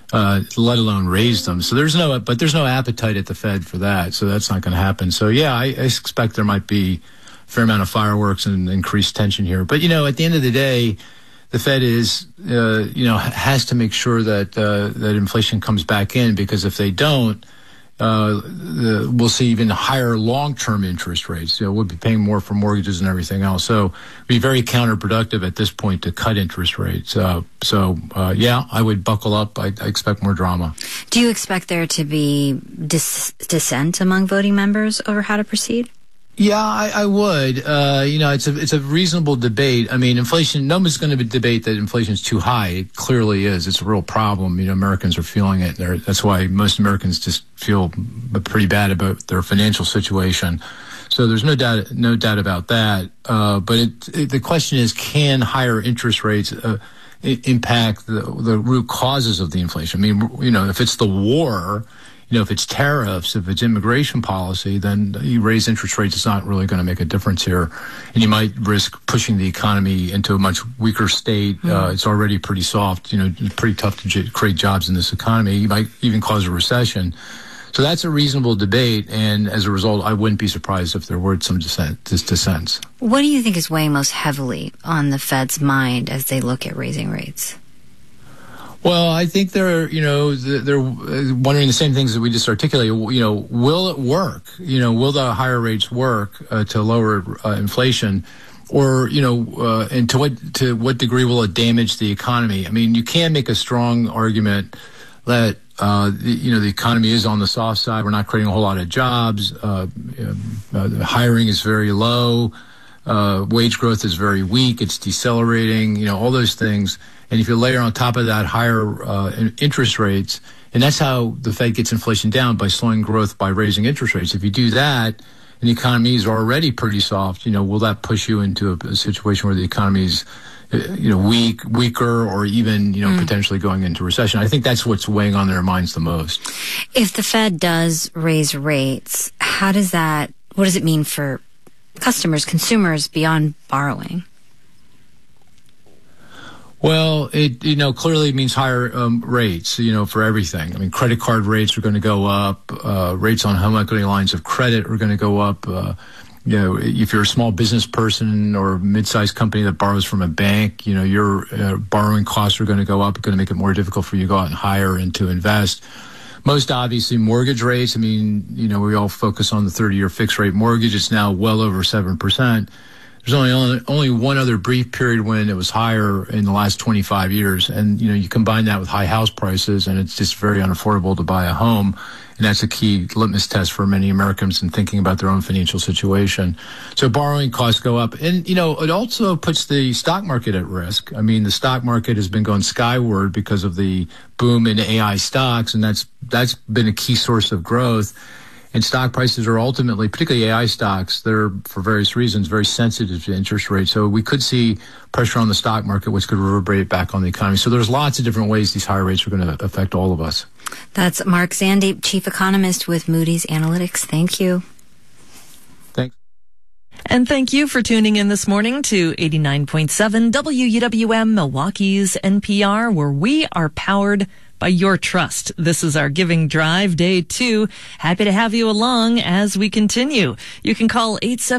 let alone raise them. So there's no appetite at the Fed for that. So that's not going to happen. So yeah, I expect there might be a fair amount of fireworks and increased tension here. But at the end of the day, the Fed has to make sure that that inflation comes back in, because if they don't, we'll see even higher long-term interest rates. We'll be paying more for mortgages and everything else. So it'd be very counterproductive at this point to cut interest rates. Yeah, I would buckle up. I expect more drama. Do you expect there to be dissent among voting members over how to proceed? Yeah, I would. It's a reasonable debate. I mean, inflation, no one's going to debate that inflation is too high. It clearly is. It's a real problem. Americans are feeling it. That's why most Americans just feel pretty bad about their financial situation. So there's no doubt about that. But the question is, can higher interest rates impact the root causes of the inflation? I mean, if it's the war, if it's tariffs, if it's immigration policy, then you raise interest rates. It's not really going to make a difference here. And you might risk pushing the economy into a much weaker state. It's already pretty soft. It's pretty tough to create jobs in this economy. You might even cause a recession. So that's a reasonable debate. And as a result, I wouldn't be surprised if there were some dissents. What do you think is weighing most heavily on the Fed's mind as they look at raising rates? Well, I think they're wondering the same things that we just articulated. Will it work? Will the higher rates work to lower inflation, or and to what degree will it damage the economy? I mean, you can make a strong argument that the economy is on the soft side. We're not creating a whole lot of jobs. Hiring is very low. Wage growth is very weak. It's decelerating. All those things. And if you layer on top of that higher interest rates, and that's how the Fed gets inflation down, by slowing growth by raising interest rates. If you do that, and the economy is already pretty soft, will that push you into a situation where the economy is, weaker, or even, potentially going into recession? I think that's what's weighing on their minds the most. If the Fed does raise rates, what does it mean for customers, consumers, beyond borrowing? Well, it clearly means higher rates, for everything. I mean, credit card rates are going to go up. Rates on home equity lines of credit are going to go up. If you're a small business person or a mid-sized company that borrows from a bank, your borrowing costs are going to go up. It's going to make it more difficult for you to go out and hire and to invest. Most obviously, mortgage rates. I mean, we all focus on the 30-year fixed rate mortgage. It's now well over 7%. There's only one other brief period when it was higher in the last 25 years. And, you combine that with high house prices, and it's just very unaffordable to buy a home. And that's a key litmus test for many Americans in thinking about their own financial situation. So borrowing costs go up. And, it also puts the stock market at risk. I mean, the stock market has been going skyward because of the boom in AI stocks, and that's been a key source of growth. And stock prices are ultimately, particularly AI stocks, they're, for various reasons, very sensitive to interest rates. So we could see pressure on the stock market, which could reverberate back on the economy. So there's lots of different ways these higher rates are going to affect all of us. That's Mark Zandi, Chief Economist with Moody's Analytics. Thank you. Thanks. And thank you for tuning in this morning to 89.7 WUWM, Milwaukee's NPR, where we are powered by your trust. This is our Giving Drive, Day 2. Happy to have you along as we continue. You can call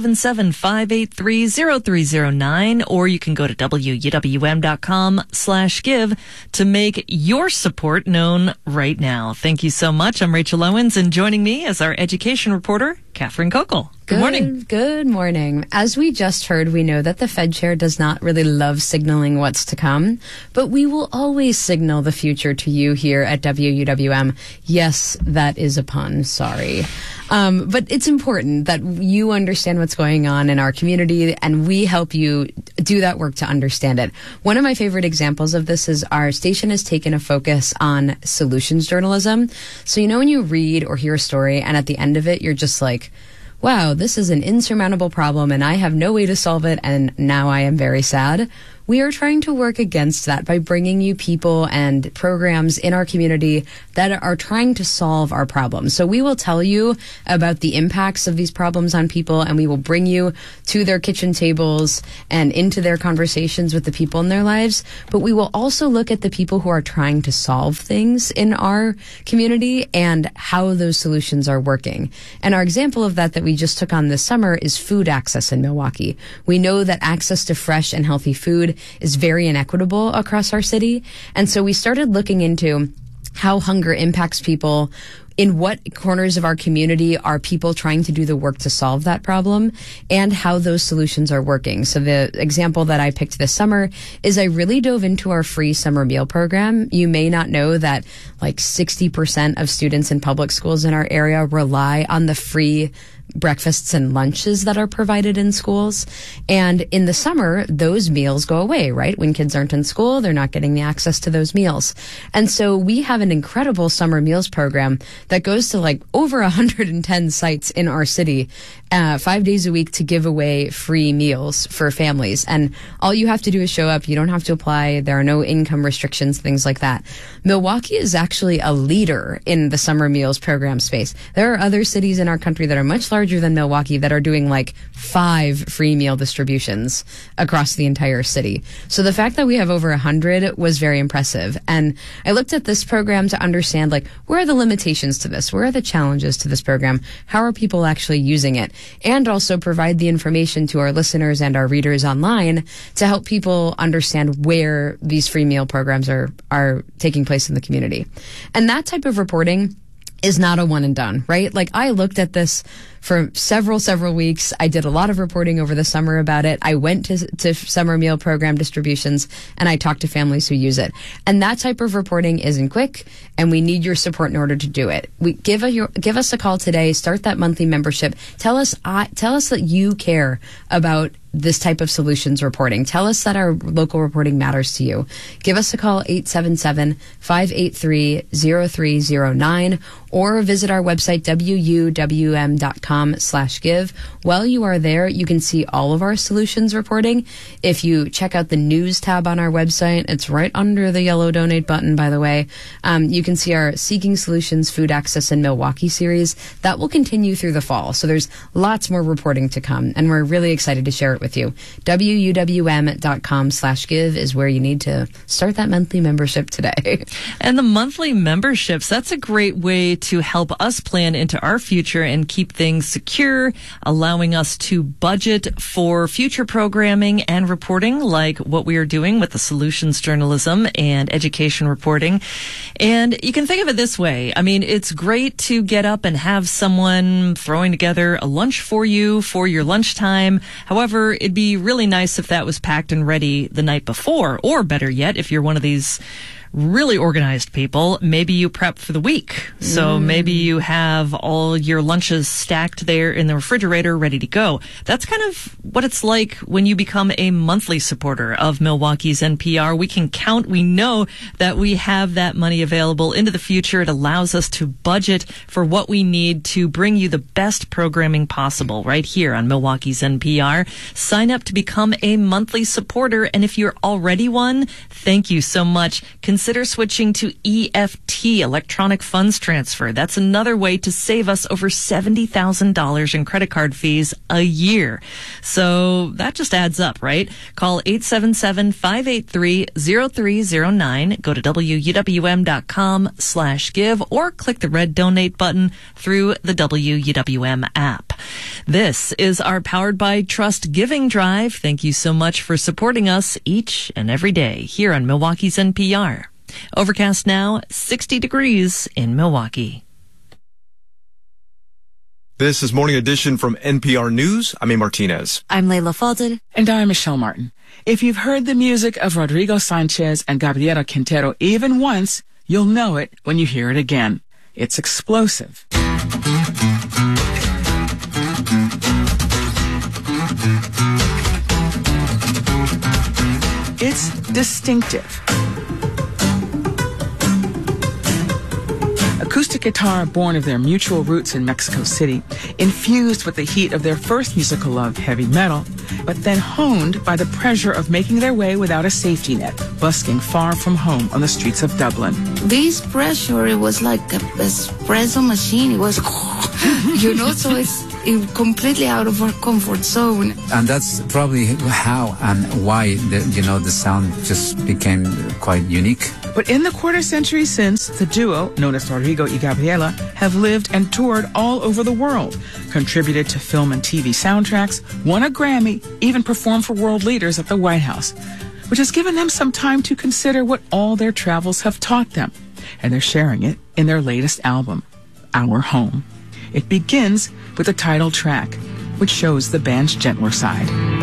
877-583-0309, or you can go to WUWM.com/give to make your support known right now. Thank you so much. I'm Rachel Owens, and joining me is our education reporter, Catherine Kokel. Good morning. Good morning. As we just heard, we know that the Fed chair does not really love signaling what's to come, but we will always signal the future to you here at WUWM. Yes, that is a pun. Sorry. But it's important that you understand what's going on in our community, and we help you do that work to understand it. One of my favorite examples of this is our station has taken a focus on solutions journalism. So, when you read or hear a story and at the end of it, you're just like, wow, this is an insurmountable problem and I have no way to solve it, and now I am very sad. we are trying to work against that by bringing you people and programs in our community that are trying to solve our problems. So we will tell you about the impacts of these problems on people, and we will bring you to their kitchen tables and into their conversations with the people in their lives. But we will also look at the people who are trying to solve things in our community and how those solutions are working. And our example of that we just took on this summer is food access in Milwaukee. We know that access to fresh and healthy food is very inequitable across our city. And so we started looking into how hunger impacts people. In what corners of our community are people trying to do the work to solve that problem, and how those solutions are working. So the example that I picked this summer is I really dove into our free summer meal program. You may not know that like 60% of students in public schools in our area rely on the free breakfasts and lunches that are provided in schools. And in the summer, those meals go away, right? When kids aren't in school, they're not getting the access to those meals. And so we have an incredible summer meals program that goes to like over 110 sites in our city, 5 days a week to give away free meals for families. And all you have to do is show up. You don't have to apply. There are no income restrictions, things like that. Milwaukee is actually a leader in the summer meals program space. There are other cities in our country that are much larger than Milwaukee that are doing like 5 free meal distributions across the entire city. So the fact that we have over 100 was very impressive. And I looked at this program to understand, like, where are the limitations to this? Where are the challenges to this program? How are people actually using it? And also provide the information to our listeners and our readers online to help people understand where these free meal programs are taking place in the community. And that type of reporting is not a one and done, right? Like, I looked at this for several weeks. I did a lot of reporting over the summer about it. I went to summer meal program distributions, and I talked to families who use it. And that type of reporting isn't quick, and we need your support in order to do it. Give us a call today. Start that monthly membership. Tell us that you care about this type of solutions reporting. Tell us that our local reporting matters to you. Give us a call, 877-583-0309, or visit our website, wuwm.com/give. While you are there, you can see all of our solutions reporting. If you check out the news tab on our website, it's right under the yellow donate button, by the way. You can see our Seeking Solutions Food Access in Milwaukee series. That will continue through the fall. So there's lots more reporting to come, and we're really excited to share it with you. wuwm.com/give is where you need to start that monthly membership today. And the monthly memberships, that's a great way to help us plan into our future and keep things secure, allowing us to budget for future programming and reporting like what we are doing with the solutions journalism and education reporting. And you can think of it this way. I mean, it's great to get up and have someone throwing together a lunch for you for your lunchtime. However, it'd be really nice if that was packed and ready the night before, or better yet, if you're one of these really organized people, maybe you prep for the week. So maybe you have all your lunches stacked there in the refrigerator ready to go. That's kind of what it's like when you become a monthly supporter of Milwaukee's NPR. We can count. We know that we have that money available into the future. It allows us to budget for what we need to bring you the best programming possible right here on Milwaukee's NPR. Sign up to become a monthly supporter. And if you're already one, thank you so much. Consider switching to EFT, electronic funds transfer. That's another way to save us over $70,000 in credit card fees a year. So that just adds up, right? Call 877-583-0309. Go to wuwm.com/give or click the red donate button through the WUWM app. This is our Powered by Trust Giving Drive. Thank you so much for supporting us each and every day here on Milwaukee's NPR. Overcast now, 60 degrees in Milwaukee. This is Morning Edition from NPR News. I'm A. Martinez. I'm Layla Falded. And I'm Michelle Martin. If you've heard the music of Rodrigo Sanchez and Gabriela Quintero even once, you'll know it when you hear it again. It's explosive. It's distinctive. Acoustic guitar born of their mutual roots in Mexico City, infused with the heat of their first musical love, heavy metal, but then honed by the pressure of making their way without a safety net, busking far from home on the streets of Dublin. This pressure, it was like an espresso machine. It was, so it's completely out of our comfort zone. And that's probably how and why the sound just became quite unique. But in the quarter century since, the duo, known as Rodrigo y Gabriela, have lived and toured all over the world, contributed to film and TV soundtracks, won a Grammy, even performed for world leaders at the White House, which has given them some time to consider what all their travels have taught them. And they're sharing it in their latest album, Our Home. It begins with the title track, which shows the band's gentler side.